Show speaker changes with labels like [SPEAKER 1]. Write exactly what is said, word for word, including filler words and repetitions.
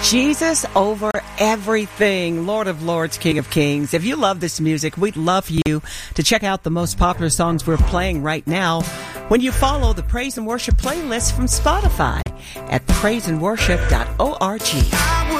[SPEAKER 1] Jesus over everything, Lord of Lords, King of Kings. If you love this music, we'd love you to check out the most popular songs we're playing right now when you follow the Praise and Worship playlist from Spotify at praise and worship dot org.